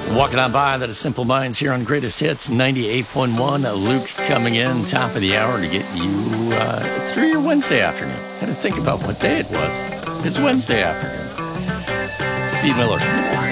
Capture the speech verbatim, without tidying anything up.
Walking on by, that is Simple Minds here on Greatest Hits ninety-eight point one. Luke coming in, top of the hour to get you uh, through your Wednesday afternoon. Had to think about what day it was. It's Wednesday afternoon. Steve Miller.